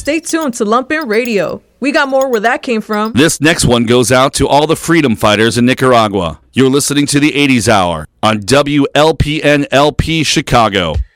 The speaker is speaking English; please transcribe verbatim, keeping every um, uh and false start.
Stay tuned to Lump In Radio. We got more where that came from. This next one goes out to all the freedom fighters in Nicaragua. You're listening to the eighties Hour on W L P N L P Chicago.